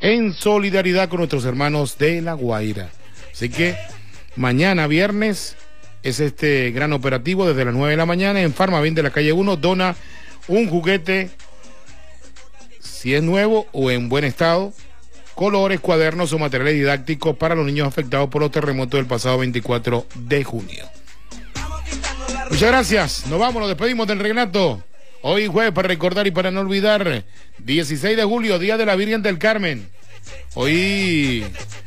en solidaridad con nuestros hermanos de La Guaira. Así que mañana viernes es este gran operativo desde las 9 de la mañana en Farmavien de la calle 1. Dona un juguete, si es nuevo o en buen estado, colores, cuadernos o materiales didácticos para los niños afectados por los terremotos del pasado 24 de junio. Muchas gracias, nos vamos, nos despedimos del Renato. Hoy jueves, para recordar y para no olvidar, 16 de julio, Día de la Virgen del Carmen. Hoy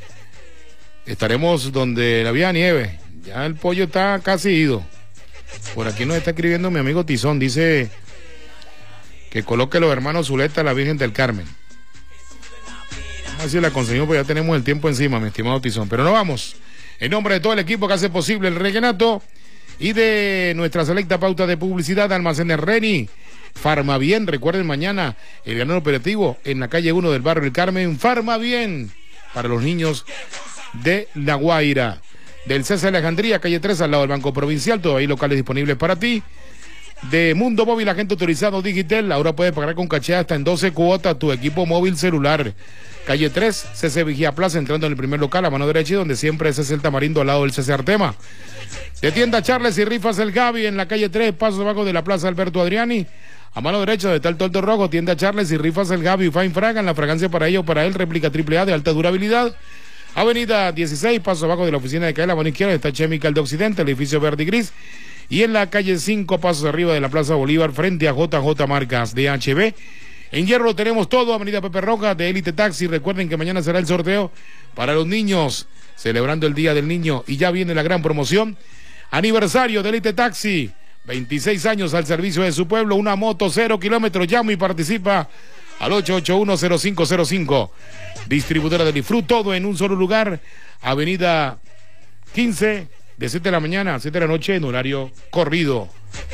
estaremos donde había nieve, ya el pollo está casi ido. Por aquí nos está escribiendo mi amigo Tizón, dice que coloque los hermanos Zuleta a la Virgen del Carmen. Vamos a ver si la conseguimos, porque ya tenemos el tiempo encima, mi estimado Tizón. Pero no vamos. En nombre de todo el equipo que hace posible el Reguenato y de nuestra selecta pauta de publicidad, Almacenes Reni, Farmavien, recuerden mañana el gran operativo en la calle 1 del barrio del Carmen. Farmavien para los niños de La Guaira. Del César Alejandría, calle 3, al lado del Banco Provincial, todavía hay locales disponibles para ti. De Mundo Móvil, agente autorizado Digitel, ahora puedes pagar con caché hasta en 12 cuotas tu equipo móvil celular. Calle 3, CC Vigía Plaza, entrando en el primer local, a mano derecha, y donde siempre es el Tamarindo, al lado del CC Artema. De Tienda Charles y Rifas El Gaby, en la calle 3, pasos abajo de la Plaza Alberto Adriani, a mano derecha, donde está el Tolto Rojo. Tienda Charles y Rifas El Gaby, Fine Fragan, la fragancia para ello, para él, réplica AAA de alta durabilidad. Avenida 16, pasos abajo de la oficina de Caela, a mano izquierda, está Chemical de Occidente, el edificio verde y gris. Y en la calle 5, pasos arriba de la Plaza Bolívar, frente a JJ Marcas DHB. En Hierro tenemos todo, avenida Pepe Roja, de Elite Taxi. Recuerden que mañana será el sorteo para los niños, celebrando el Día del Niño. Y ya viene la gran promoción, aniversario de Elite Taxi, 26 años al servicio de su pueblo, una moto 0 kilómetros. Llama y participa al 881-0505. Distribuidora de Lifru, todo en un solo lugar, avenida 15, de 7 de la mañana a 7 de la noche en horario corrido.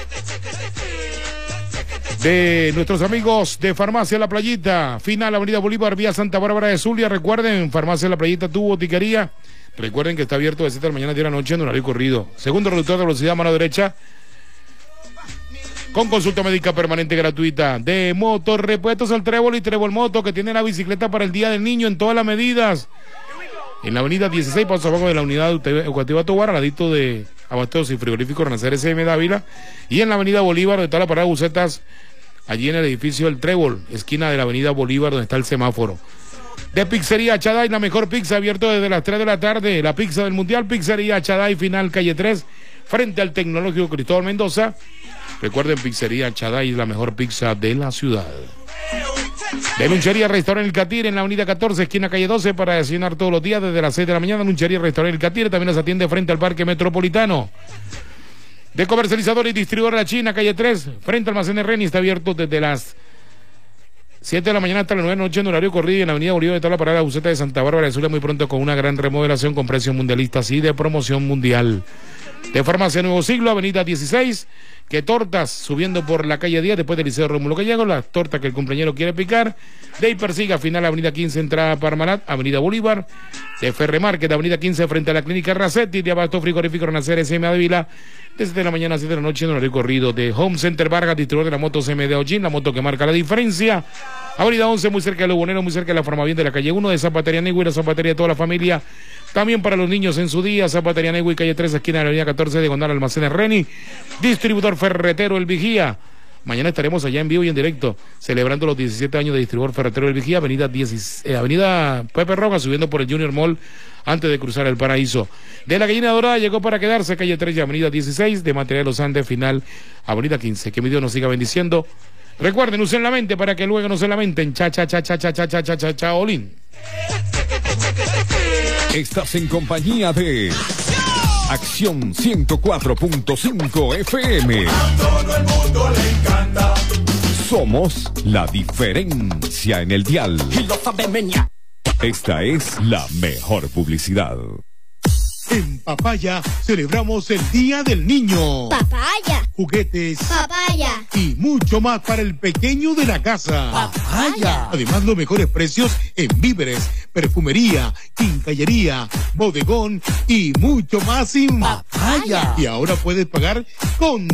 De nuestros amigos de Farmacia La Playita, final avenida Bolívar, vía Santa Bárbara de Zulia. Recuerden, Farmacia La Playita, tu botiquería. Recuerden que está abierto de 7 de la mañana a 10 de la noche en horario corrido. Segundo reductor de velocidad, mano derecha, con consulta médica permanente gratuita. De Motorrepuestos El Trébol y Trébol Moto, que tiene la bicicleta para el Día del Niño en todas las medidas. En la avenida 16, paso abajo de la unidad educativa Tobar, al ladito de Abastos y Frigorífico Renacer SM Dávila. Y en la avenida Bolívar, donde está la parada de busetas, allí en el edificio El Trébol, esquina de la avenida Bolívar, donde está el semáforo. De Pizzería Chaday, la mejor pizza, abierto desde las 3 de la tarde, la pizza del Mundial. Pizzería Chaday, final calle 3, frente al Tecnológico Cristóbal Mendoza. Recuerden, Pizzería Chaday, la mejor pizza de la ciudad. De Lunchería Restaurante El Catir, en la avenida 14, esquina calle 12, para desayunar todos los días desde las 6 de la mañana. Lunchería Restaurante El Catir también nos atiende frente al Parque Metropolitano. De Comercializador y Distribuidor La China, calle 3, frente al Almacén de Reni, está abierto desde las 7 de la mañana hasta las 9 de la noche en horario corrido. Y en la avenida Bolívar está la parada de buseta de Santa Bárbara de Zulia, muy pronto con una gran remodelación con precios mundialistas y de promoción mundial. De Farmacia Nuevo Siglo, avenida 16, que tortas subiendo por la calle 10 después del Liceo Rómulo Gallego, las tortas que el cumpleañero quiere picar. De Hipersiga, final avenida 15, entrada Parmalat, avenida Bolívar. De Ferremarket, avenida 15, frente a la clínica Racetti. De Abasto Frigorífico Renacer SM Ávila, desde 7 de la mañana a 7 de la noche en horario corrido. De Home Center Vargas, distribuidor de la moto CMD Ojin, la moto que marca la diferencia. Avenida 11, muy cerca de Los Boneros, muy cerca de la Farmavien de la calle 1. De Zapatería Negui, la zapatería de toda la familia. También para los niños en su día, Zapatería Negui, calle 3, esquina de la avenida 14, diagonal Almacenes Reni. Distribuidor Ferretero El Vigía. Mañana estaremos allá en vivo y en directo, celebrando los 17 años de Distribuidor Ferretero El Vigía, avenida Pepe Roja, subiendo por el Junior Mall, antes de cruzar el Paraíso. De la Gallina Dorada llegó para quedarse, calle 3 y avenida 16, de Material Los Andes, final, avenida 15. Que mi Dios nos siga bendiciendo. Recuerden, usen la mente para que luego no se lamenten. Chaolín. Estás en compañía de Acción 104.5 FM. A todo el mundo le encanta. Somos la diferencia en el dial. Y lo sabe meña. Esta es la mejor publicidad. En Papaya celebramos el Día del Niño. Papaya, Juguetes papaya, y mucho más para el pequeño de la casa. papaya. Además, los mejores precios en víveres, perfumería, quincallería, bodegón y mucho más sin Papaya. Y ahora puedes pagar con